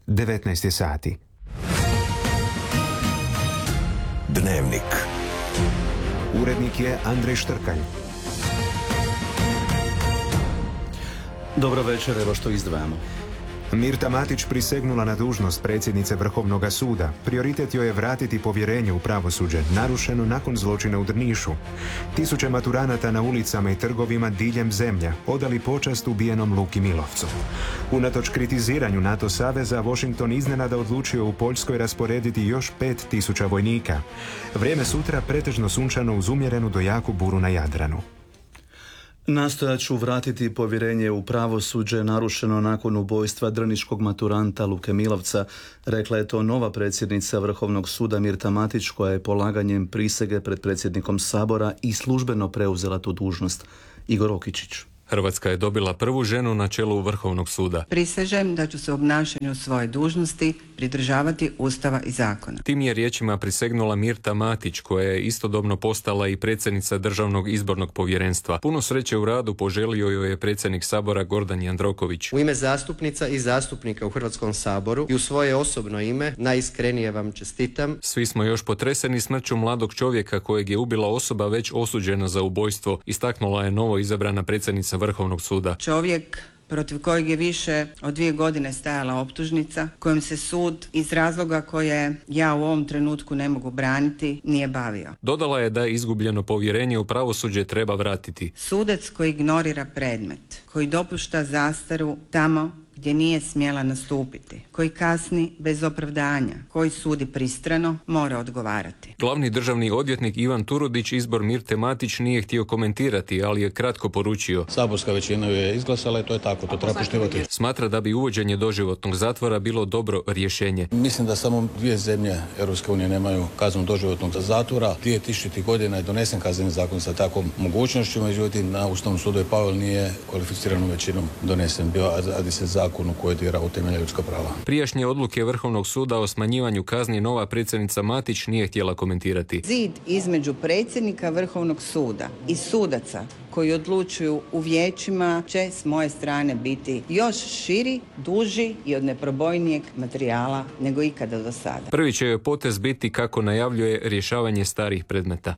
19 je sati. Dnevnik. Urednik je Andrej Štrkalj. Dobro večer, evo što izdvajamo. Mirta Matić prisegnula na dužnost predsjednice Vrhovnog suda. Prioritet joj je vratiti povjerenje u pravosuđe, narušeno nakon zločina u Drnišu. Tisuće maturanata na ulicama i trgovima diljem zemlja odali počast ubijenom Luki Milovcu. Unatoč kritiziranju NATO saveza, Washington iznenada odlučio u Poljskoj rasporediti još 5.000 vojnika. Vrijeme sutra pretežno sunčano uz umjerenu do jaku buru na Jadranu. Nastojat ću vratiti povjerenje u pravosuđe narušeno nakon ubojstva drniškog maturanta Luke Milovca, rekla je to nova predsjednica Vrhovnog suda Mirta Matić, koja je polaganjem prisege pred predsjednikom Sabora i službeno preuzela tu dužnost. Igor Okičić. Hrvatska je dobila prvu ženu na čelu Vrhovnog suda. Prisežem da ću se u obnašanju svoje dužnosti pridržavati Ustava i zakona. Tim je riječima prisegnula Mirta Matić, koja je istodobno postala i predsjednica Državnog izbornog povjerenstva. Puno sreće u radu poželio joj je predsjednik Sabora Gordan Jandroković. U ime zastupnica i zastupnika u Hrvatskom saboru i u svoje osobno ime najiskrenije vam čestitam. Svi smo još potreseni smrću mladog čovjeka kojeg je ubila osoba već osuđena za ubojstvo, istaknula je novo izabrana predsjednica Vrhovnog suda. Čovjek protiv kojeg je više od 2 godine stajala optužnica, kojom se sud iz razloga koje ja u ovom trenutku ne mogu braniti nije bavio. Dodala je da izgubljeno povjerenje u pravosuđe treba vratiti. Sudac koji ignorira predmet, koji dopušta zastaru tamo gdje nije smjela nastupiti, koji kasni bez opravdanja, koji sudi pristrano, mora odgovarati. Glavni državni odvjetnik Ivan Turudić izbor Mirte Matić nije htio komentirati, ali je kratko poručio. Saborska većina je izglasala i to je tako, to treba poštivati. Smatra da bi uvođenje doživotnog zatvora bilo dobro rješenje. Mislim da samo 2 zemlje Europske unije nemaju kaznu doživotnog zatvora. 2000. godina je donesen kazneni zakon sa takvom mogućnošću, međutim na Ustavnom sudu je Pavel nije kvalificiranom većinom donesen. Radi se zakonu koji dira u temelje ljudska prava. Prijašnje odluke Vrhovnog suda o smanjivanju kazni nova predsjednica Matić nije htjela komentirati. Zid između predsjednika Vrhovnog suda i sudaca koji odlučuju u vijećima će s moje strane biti još širi, duži i od neprobojnijeg materijala nego ikada do sada. Prvi će joj potez biti, kako najavljuje, rješavanje starih predmeta.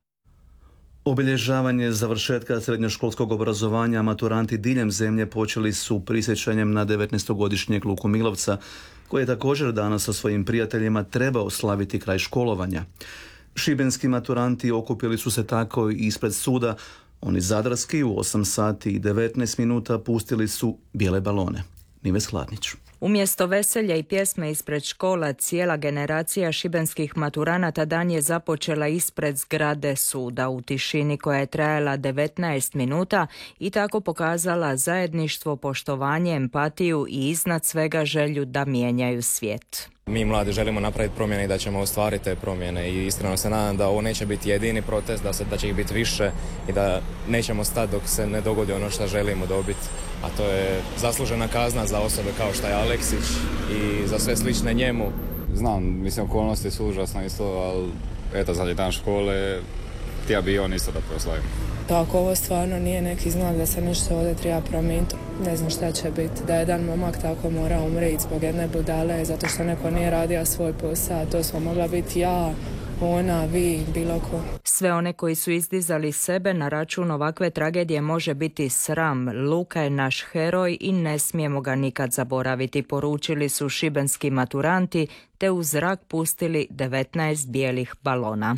Obilježavanje završetka srednjoškolskog obrazovanja maturanti diljem zemlje počeli su prisjećanjem na 19-godišnjeg Luku Milovca, koji je također danas sa svojim prijateljima trebao slaviti kraj školovanja. Šibenski maturanti okupili su se tako i ispred suda. Oni zadarski u 8 sati i 19 minuta pustili su bijele balone. Nives Hladnić. Umjesto veselja i pjesme ispred škola, cijela generacija šibenskih maturanata dan je započela ispred zgrade suda u tišini koja je trajala 19 minuta i tako pokazala zajedništvo, poštovanje, empatiju i iznad svega želju da mijenjaju svijet. Mi mladi želimo napraviti promjene i da ćemo ostvariti te promjene i iskreno se nadam da ovo neće biti jedini protest, da će ih biti više i da nećemo stati dok se ne dogodi ono što želimo dobiti, a to je zaslužena kazna za osobe kao što je Aleksić i za sve slične njemu. Znam, mislim, okolnosti su užasne isto, ali eto, zadnji dan škole, htio bi on isto da proslavim. Ako ovo stvarno nije neki znak da se nešto ovdje treba promijeniti, ne znam šta će biti. Da jedan momak tako mora umriti zbog jedne budale, zato što neko nije radio svoj posao. To smo mogla biti ja, ona, vi, bilo ko. Sve one koji su izdizali sebe na račun ovakve tragedije može biti sram. Luka je naš heroj i ne smijemo ga nikad zaboraviti, poručili su šibenski maturanti, te u zrak pustili 19 bijelih balona.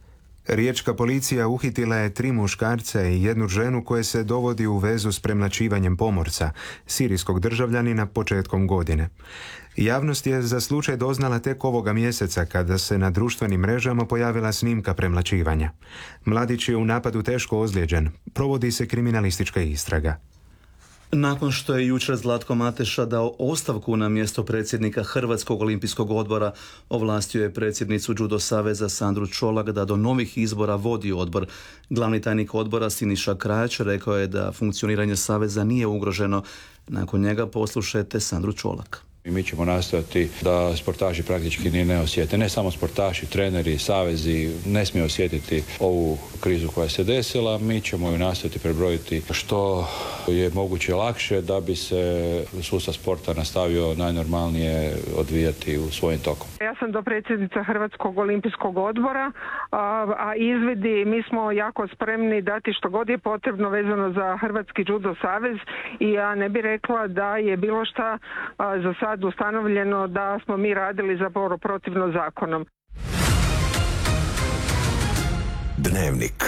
Riječka policija uhitila je 3 muškarca i 1 ženu koje se dovodi u vezu s premlaćivanjem pomorca, sirijskog državljanina, početkom godine. Javnost je za slučaj doznala tek ovoga mjeseca kada se na društvenim mrežama pojavila snimka premlaćivanja. Mladić je u napadu teško ozlijeđen. Provodi se kriminalistička istraga. Nakon što je jučer Zlatko Mateša dao ostavku na mjesto predsjednika Hrvatskog olimpijskog odbora, ovlastio je predsjednicu Judo saveza Sandru Čolak da do novih izbora vodi odbor. Glavni tajnik odbora Siniša Krajač rekao je da funkcioniranje saveza nije ugroženo. Nakon njega poslušajte Sandru Čolak. I mi ćemo nastojati da sportaši praktički ni ne osjete. Ne samo sportaši, treneri, savezi ne smiju osjetiti ovu krizu koja se desila. Mi ćemo ju nastojati prebrojiti što je moguće lakše da bi se sustav sporta nastavio najnormalnije odvijati u svojim tokom. Ja sam dopredsjednica Hrvatskog olimpijskog odbora, a izvidi, mi smo jako spremni dati što god je potrebno vezano za Hrvatski judo savez i ja ne bih rekla da je bilo šta za sad ustanovljeno da smo mi radili zapravo protivno zakonom. Dnevnik.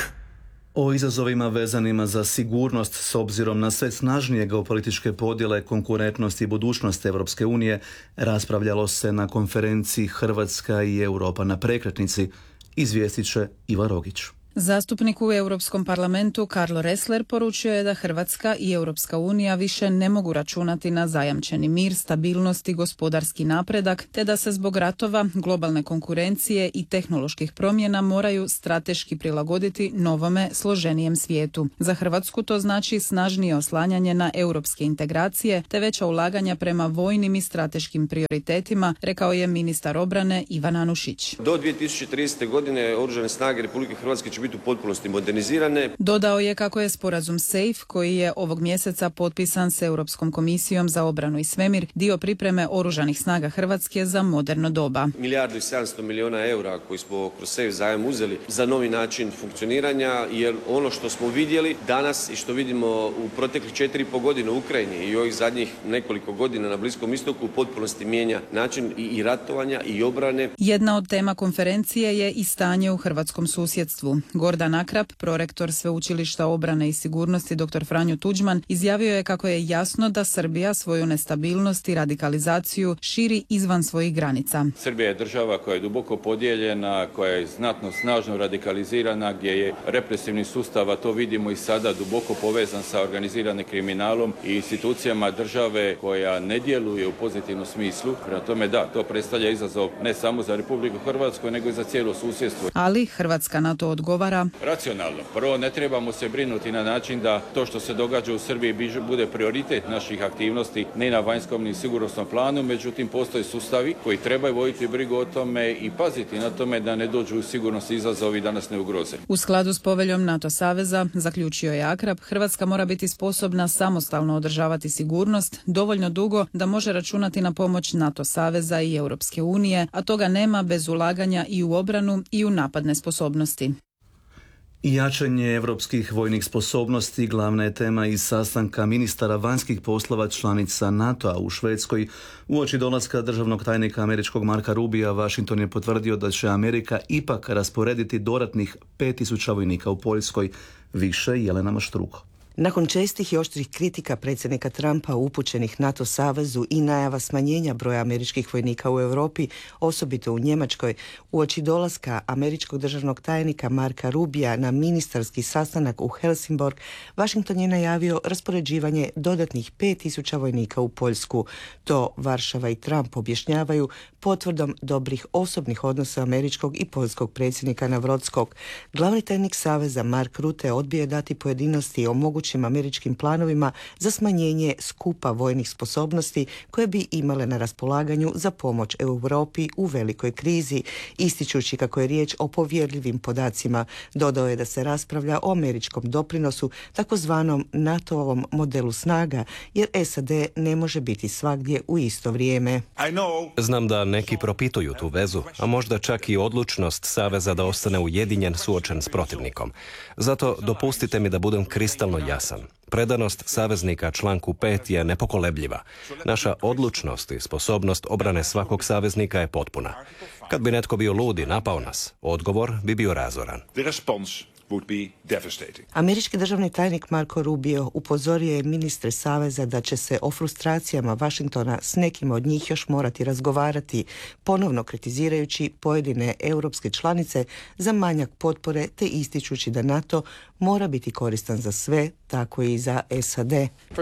O izazovima vezanima za sigurnost s obzirom na sve snažnije geopolitičke podjele, konkurentnost i budućnost Europske unije raspravljalo se na konferenciji Hrvatska i Europa na prekretnici, izvijestit će Iva Rogić. Zastupnik u Europskom parlamentu Karlo Ressler poručio je da Hrvatska i Europska unija više ne mogu računati na zajamčeni mir, stabilnost i gospodarski napredak, te da se zbog ratova, globalne konkurencije i tehnoloških promjena moraju strateški prilagoditi novome, složenijem svijetu. Za Hrvatsku to znači snažnije oslanjanje na europske integracije, te veća ulaganja prema vojnim i strateškim prioritetima, rekao je ministar obrane Ivan Anušić. Do 2030. godine Oružane snage Republike Hrvatske će biti u potpunosti modernizirane. Dodao je kako je sporazum SAFE, koji je ovog mjeseca potpisan s Europskom komisijom za obranu i svemir, dio pripreme Oružanih snaga Hrvatske za moderno doba. 1,7 milijardi eura koji smo kroz SAFE zajam uzeli za novi način funkcioniranja, jer ono što smo vidjeli danas i što vidimo u proteklih 4,5 godine u Ukrajini i ovih zadnjih nekoliko godina na Bliskom istoku u potpunosti mijenja način i ratovanja i obrane. Jedna od tema konferencije je i stanje u hrvatskom susjedstvu. Gordan Akrap, prorektor Sveučilišta obrane i sigurnosti dr. Franjo Tuđman, izjavio je kako je jasno da Srbija svoju nestabilnost i radikalizaciju širi izvan svojih granica. Srbija je država koja je duboko podijeljena, koja je znatno snažno radikalizirana, gdje je represivni sustav, a to vidimo i sada, duboko povezan sa organiziranim kriminalom i institucijama države koja ne djeluje u pozitivnom smislu. Prema tome da, to predstavlja izazov ne samo za Republiku Hrvatsku, nego i za cijelo susjedstvo. Ali Hrvatska na to odgovara racionalno. Prvo, ne trebamo se brinuti na način da to što se događa u Srbiji bude prioritet naših aktivnosti, ne na vanjskom ni sigurnosnom planu, međutim postoje sustavi koji trebaju voditi brigu o tome i paziti na tome da ne dođu u sigurnosni izazovi da nas ne ugroze. U skladu s poveljom NATO saveza, zaključio je Akrap, Hrvatska mora biti sposobna samostalno održavati sigurnost dovoljno dugo da može računati na pomoć NATO saveza i Europske unije, a toga nema bez ulaganja i u obranu i u napadne sposobnosti. Jačanje europskih vojnih sposobnosti glavna je tema iz sastanka ministara vanjskih poslova članica NATO-a u Švedskoj. Uoči dolaska državnog tajnika američkog Marka Rubija, Washington je potvrdio da će Amerika ipak rasporediti dodatnih 5.000 vojnika u Poljskoj. Više Jelena Maštruko. Nakon čestih i oštrih kritika predsjednika Trumpa upućenih NATO savezu i najava smanjenja broja američkih vojnika u Europi, osobito u Njemačkoj, uoči dolaska američkog državnog tajnika Marka Rubija na ministarski sastanak u Helsingborg, Washington je najavio raspoređivanje dodatnih 5.000 vojnika u Poljsku. To Varšava i Trump objašnjavaju potvrdom dobrih osobnih odnosa američkog i poljskog predsjednika Navrodskog. Glavni tajnik saveza Mark Rutte odbio je dati pojedinosti o mogućim američkim planovima za smanjenje skupa vojnih sposobnosti koje bi imale na raspolaganju za pomoć Europi u velikoj krizi, ističući kako je riječ o povjerljivim podacima. Dodao je da se raspravlja o američkom doprinosu takozvanom NATO-ovom modelu snaga, jer SAD ne može biti svagdje u isto vrijeme. Znam da neki propituju tu vezu, a možda čak i odlučnost saveza da ostane ujedinjen suočen s protivnikom. Zato dopustite mi da budem kristalno jasan. Predanost saveznika članku 5 je nepokolebljiva. Naša odlučnost i sposobnost obrane svakog saveznika je potpuna. Kad bi netko bio lud i napao nas, odgovor bi bio razoran. Američki državni tajnik Marko Rubio upozorio je ministre saveza da će se o frustracijama Washingtona s nekim od njih još morati razgovarati, ponovno kritizirajući pojedine europske članice za manjak potpore te ističući da NATO mora biti koristan za sve, tako i za SAD.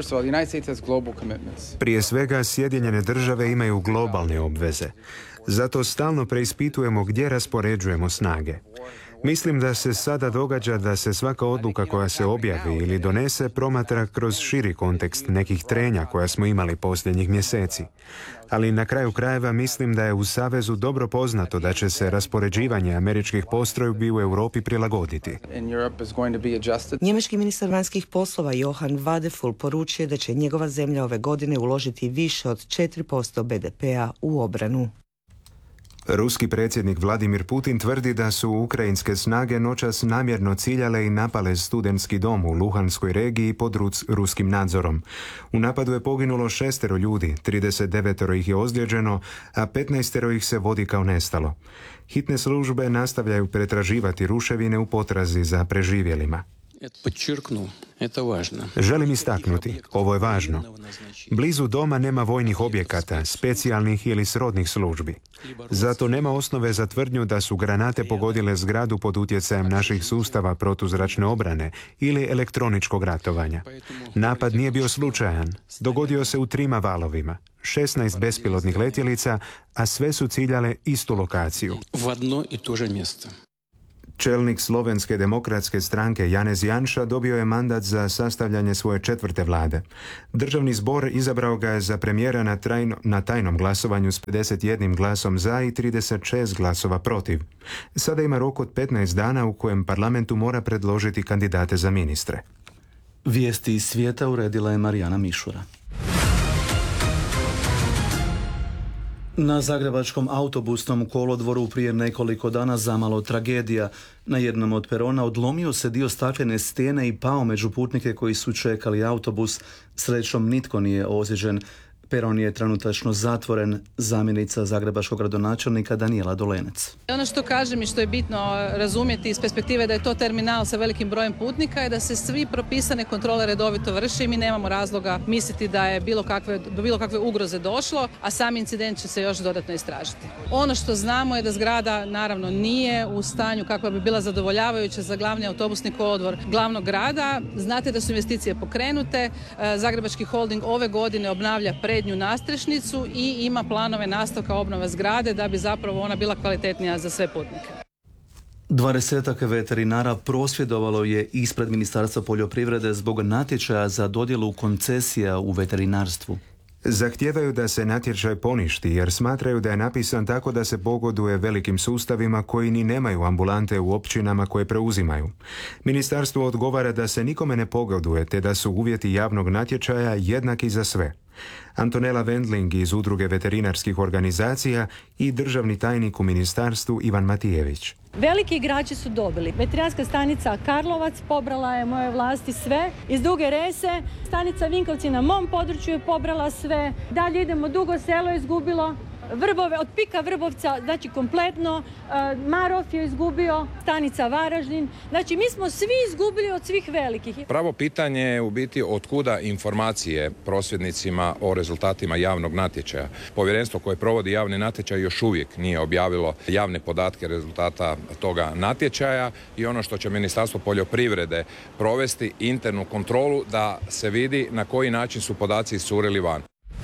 Prije svega, Sjedinjene države imaju globalne obveze. Zato stalno preispitujemo gdje raspoređujemo snage. Mislim da se sada događa da se svaka odluka koja se objavi ili donese promatra kroz širi kontekst nekih trenja koja smo imali posljednjih mjeseci. Ali na kraju krajeva mislim da je u Savezu dobro poznato da će se raspoređivanje američkih postrojbi u Europi prilagoditi. Njemački ministar vanjskih poslova Johann Wadephul poručuje da će njegova zemlja ove godine uložiti više od 4% BDP-a u obranu. Ruski predsjednik Vladimir Putin tvrdi da su ukrajinske snage noćas namjerno ciljale i napale studentski dom u Luhanskoj regiji pod ruskim nadzorom. U napadu je poginulo 6 ljudi, 39 ih je ozlijeđeno, a 15 ih se vodi kao nestalo. Hitne službe nastavljaju pretraživati ruševine u potrazi za preživjelima. Želim istaknuti, ovo je važno. Blizu doma nema vojnih objekata, specijalnih ili srodnih službi. Zato nema osnove za tvrdnju da su granate pogodile zgradu pod utjecajem naših sustava protuzračne obrane ili elektroničkog ratovanja. Napad nije bio slučajan. Dogodio se u 3 valovima. 16 bespilotnih letjelica, a sve su ciljale istu lokaciju. Čelnik Slovenske demokratske stranke Janez Janša dobio je mandat za sastavljanje svoje 4. vlade. Državni zbor izabrao ga je za premijera na tajnom glasovanju s 51 glasom za i 36 glasova protiv. Sada ima rok od 15 dana u kojem parlamentu mora predložiti kandidate za ministre. Vijesti iz svijeta uredila je Marijana Mišura. Na zagrebačkom autobusnom kolodvoru prije nekoliko dana zamalo tragedija. Na jednom od perona odlomio se dio staklene stijene i pao među putnike koji su čekali autobus. Srećom nitko nije ozlijeđen. Peron je trenutačno zatvoren. Zamjenica zagrebačkog gradonačelnika Danijela Dolenec. Ono što kažem i što je bitno razumjeti iz perspektive da je to terminal sa velikim brojem putnika je da se svi propisane kontrole redovito vrše i mi nemamo razloga misliti da je do bilo kakve ugroze došlo, a sam incident će se još dodatno istražiti. Ono što znamo je da zgrada naravno nije u stanju kakva bi bila zadovoljavajuća za glavni autobusni kolodvor glavnog grada. Znate da su investicije pokrenute. Zagrebački holding ove godine obnavlja prednju nastrešnicu i ima planove nastavka obnove zgrade da bi zapravo ona bila kvalitetnija za sve putnike. 20 veterinara prosvjedovalo je ispred Ministarstva poljoprivrede zbog natječaja za dodjelu koncesija u veterinarstvu. Zahtijevaju da se natječaj poništi jer smatraju da je napisan tako da se pogoduje velikim sustavima koji ni nemaju ambulante u općinama koje preuzimaju. Ministarstvo odgovara da se nikome ne pogoduje te da su uvjeti javnog natječaja jednaki za sve. Antonela Wendling iz Udruge veterinarskih organizacija i državni tajnik u ministarstvu Ivan Matijević. Veliki igrači su dobili. Veterinarska stanica Karlovac pobrala je moje vlasti sve. Iz Duge Rese, stanica Vinkovci na mom području je pobrala sve. Dalje idemo, Dugo Selo je izgubilo. Vrbove, od Pika Vrbovca, znači kompletno, Marof je izgubio, stanica Varaždin, znači mi smo svi izgubili od svih velikih. Pravo pitanje je u biti otkuda informacije prosvjednicima o rezultatima javnog natječaja. Povjerenstvo koje provodi javni natječaj još uvijek nije objavilo javne podatke rezultata toga natječaja i ono što će Ministarstvo poljoprivrede provesti internu kontrolu da se vidi na koji način su podaci iscurili van.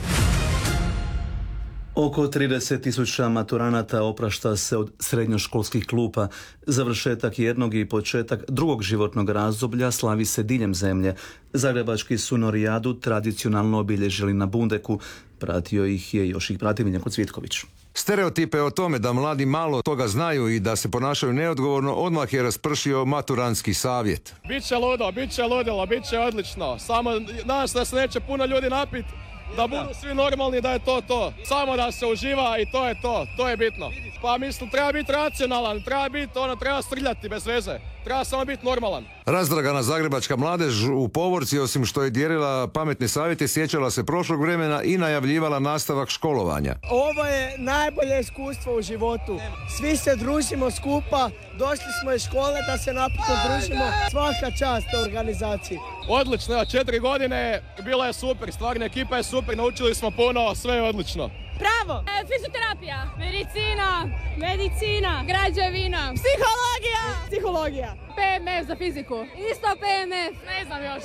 Oko 30.000 maturanata oprašta se od srednjoškolskih klupa. Završetak jednog i početak drugog životnog razdoblja slavi se diljem zemlje. Zagrebački su Norijadu tradicionalno obilježili na Bundeku. Pratio ih je još i prati Miljenko Cvitković. Stereotipe o tome da mladi malo toga znaju i da se ponašaju neodgovorno odmah je raspršio maturantski savjet. Biće ludo, biće ludilo, biće odlično. Samo nadam se da se neće puno ljudi napiti. Da budu svi normalni, da je to. Samo da se uživa i to je to. To je bitno. Pa mislim, treba biti racionalan, treba srljati bez veze. Treba samo biti normalan. Razdragana zagrebačka mladež u povorci, osim što je dijelila pametne savjete, sjećala se prošlog vremena i najavljivala nastavak školovanja. Ovo je najbolje iskustvo u životu. Svi se družimo skupa, došli smo iz škole da se napokon družimo. Svaka čast organizaciji. Odlično, 4 godine, bila je super, stvarno ekipa je super, naučili smo puno, sve je odlično. Pravo, fizioterapija, medicina, građevina, psihologija, PMF za fiziku, isto PMF, ne znam još.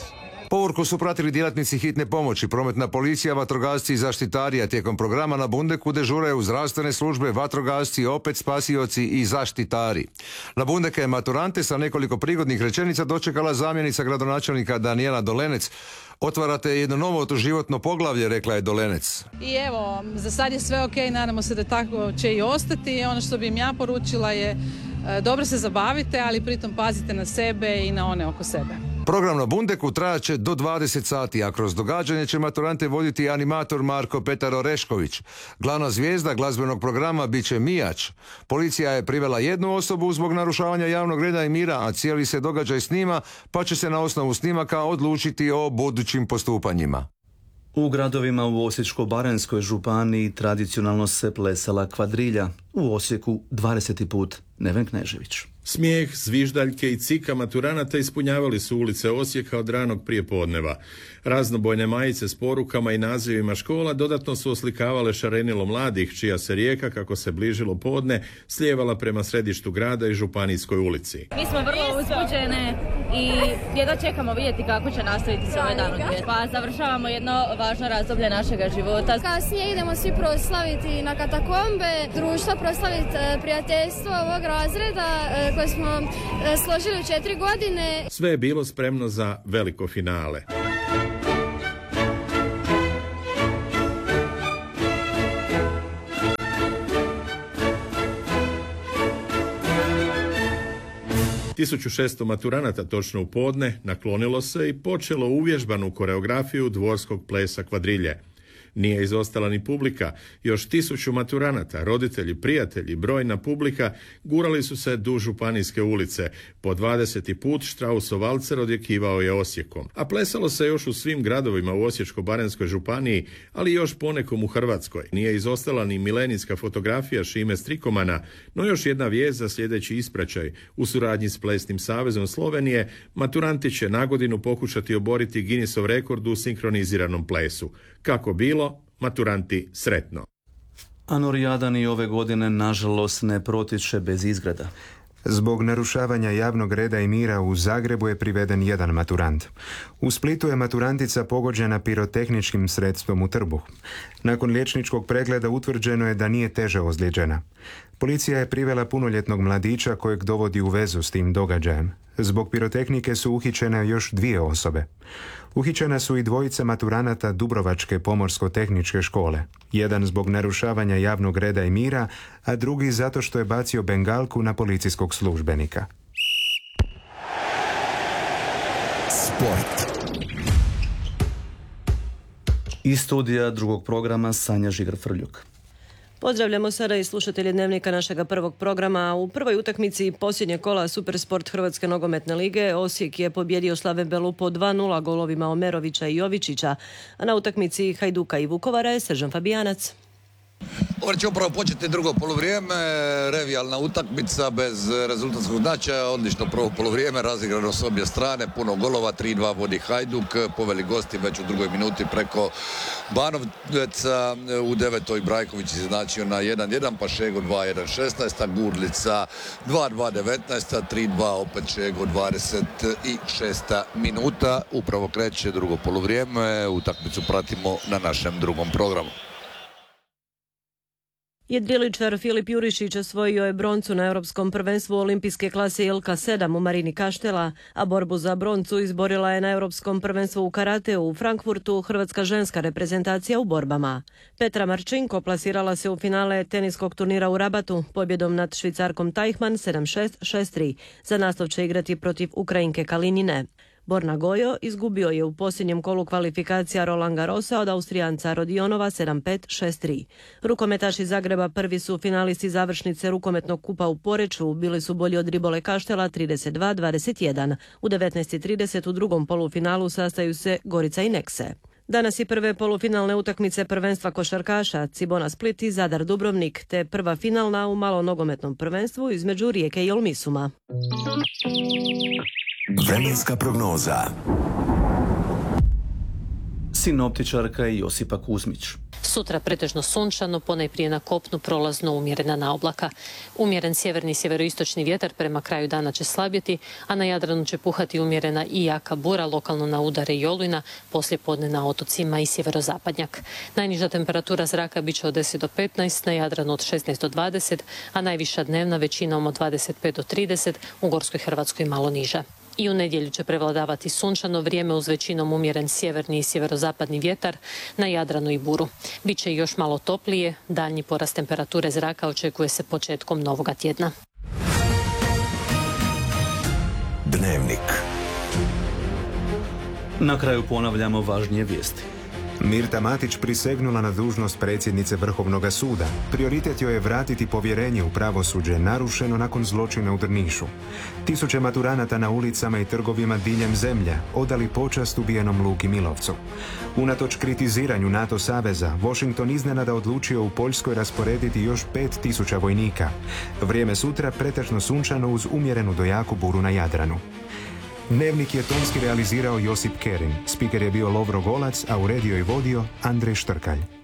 Povorku su pratili djelatnici hitne pomoći, prometna policija, vatrogasci i zaštitarija. Tijekom programa na Bundeku dežuraju zdravstvene službe, vatrogasci, opet spasioci i zaštitari. Na Bundeke je maturante sa nekoliko prigodnih rečenica dočekala zamjenica gradonačelnika Danijela Dolenec. Otvarate jedno novo životno poglavlje, rekla je Dolenec. I evo, za sad je sve ok, nadamo se da tako će i ostati. Ono što bi im ja poručila je dobro se zabavite, ali pritom pazite na sebe i na one oko sebe. Program na Bundeku trajat će do 20 sati, a kroz događanje će maturante voditi animator Marko Petar Orešković. Glavna zvijezda glazbenog programa bit će Mijač. Policija je privela jednu osobu zbog narušavanja javnog reda i mira, a cijeli se događaj snima, pa će se na osnovu snimaka odlučiti o budućim postupanjima. U gradovima u Osječko-baranjskoj županiji tradicionalno se plesala kvadrilja. U Osijeku 20. put. Neven Knežević. Smijeh, zviždaljke i cika maturanata ispunjavali su ulice Osijeka od ranog prijepodneva. Raznobojne majice s porukama i nazivima škola dodatno su oslikavale šarenilo mladih, čija se rijeka, kako se bližilo podne, slijevala prema središtu grada i Županijskoj ulici. Mi smo vrlo uzbuđene i jedno čekamo vidjeti kako će nastaviti se ovaj dan odvijeti. Pa završavamo jedno važno razdoblje našega života. Kasnije idemo svi proslaviti na katakombe, društvo proslaviti prijateljstvo ovog razreda koje smo složili u 4 godine. Sve je bilo spremno za veliko finale. Tisuću 600 maturanata točno u podne naklonilo se i počelo uvježbanu koreografiju dvorskog plesa kvadrilje. Nije izostala ni publika, još 1000 maturanata, roditelji, prijatelji, brojna publika gurali su se duž Županijske ulice. Po 20. put Štrausov valcer odjekivao je Osijekom. A plesalo se još u svim gradovima u Osječko-baranjskoj županiji, ali još ponekom u Hrvatskoj. Nije izostala ni milenijska fotografija Šime Strikomana, no još jedna vijest za sljedeći ispraćaj. U suradnji s Plesnim savezom Slovenije, maturanti će nagodinu pokušati oboriti Guinnessov rekord u sinkroniziranom plesu. Kako bilo, maturanti sretno. Anorijadan i ove godine nažalost ne protiče bez izgreda. Zbog narušavanja javnog reda i mira u Zagrebu je priveden jedan maturant. U Splitu je maturantica pogođena pirotehničkim sredstvom u trbuh. Nakon liječničkog pregleda utvrđeno je da nije teže ozlijeđena. Policija je privela punoljetnog mladića kojeg dovodi u vezu s tim događajem. Zbog pirotehnike su uhićene još 2 osobe. Uhićena su i 2 maturanata Dubrovačke pomorsko-tehničke škole. Jedan zbog narušavanja javnog reda i mira, a drugi zato što je bacio bengalku na policijskog službenika. Sport. Iz studija drugog programa Sanja Žigar-Frljuk. Pozdravljamo sada i slušatelji Dnevnika našega prvog programa. U prvoj utakmici posljednje kola Supersport Hrvatske nogometne lige Osijek je pobjedio Slaven Belu po 2:0 golovima Omerovića i Jovičića, a na utakmici Hajduka i Vukovara je Sržan Fabijanac. Ovo će upravo početi drugo poluvrijeme, revijalna utakmica bez rezultatskog značaja, odlično prvo poluvrijeme, razigrano s obje strane, puno golova, 3:2 vodi Hajduk, poveli gosti već u drugoj minuti preko Banovca, u 9. Brajković izjednačio na 1:1, pa Šego 2:1 16, Gurlica 2:2 19, 3:2 opet Šego 26. minuta, upravo kreće drugo poluvrijeme, utakmicu pratimo na našem drugom programu. Jedriličar Filip Jurišić osvojio je broncu na Europskom prvenstvu olimpijske klase ILK-7 u Marini Kaštela, a borbu za broncu izborila je na Europskom prvenstvu u karateu u Frankfurtu hrvatska ženska reprezentacija u borbama. Petra Marčinko plasirala se u finale teniskog turnira u Rabatu pobjedom nad Švicarkom Tajhman 7-6, 6-3. Za naslov će igrati protiv Ukrajinke Kalinine. Borna Gojo izgubio je u posljednjem kolu kvalifikacija Roland Garrosa od Austrijanca Rodionova 7-5, 6-3. Rukometaši Zagreba prvi su finalisti završnice rukometnog kupa u Poreču, bili su bolji od Ribole Kaštela 32-21. U 19:30 u drugom polufinalu sastaju se Gorica i Nekse. Danas i prve polufinalne utakmice prvenstva košarkaša Cibona Split i Zadar Dubrovnik, te prva finalna u malonogometnom prvenstvu između Rijeke i Olmisuma. Vremenska prognoza. sinoptičarka je Josipa Kuzmić. Sutra pretežno sunčano, ponajprije na kopnu prolazno umjerena naoblaka. Umjeren sjeverni i sjeveroistočni vjetar prema kraju dana će slabjeti, a na Jadranu će puhati umjerena i jaka bura, lokalno na udare i olujna, poslije podne na otocima i sjeverozapadnjak. Najniža temperatura zraka bit će od 10 do 15, na Jadranu od 16 do 20, a najviša dnevna većinom od 25 do 30, u Gorskoj Hrvatskoj malo niža. I u nedjelju će prevladavati sunčano vrijeme uz većinom umjeren sjeverni i sjeverozapadni vjetar, na Jadranu i buru. Biće još malo toplije, daljnji porast temperature zraka očekuje se početkom novoga tjedna. Dnevnik. Na kraju ponavljamo važnije vijesti. Mirta Matić prisegnula na dužnost predsjednice Vrhovnog suda. Prioritet joj je vratiti povjerenje u pravosuđe, narušeno nakon zločina u Drnišu. Tisuće maturanata na ulicama i trgovima diljem zemlje odali počast ubijenom Luki Milovcu. Unatoč kritiziranju NATO saveza, Washington iznenada odlučio u Poljskoj rasporediti još 5000 vojnika. Vrijeme sutra pretežno sunčano uz umjerenu do jaku buru na Jadranu. Dnevnik je tonski realizirao Josip Kerin, spiker je bio Lovro Golac, a uredio i vodio Andrej Štrkalj.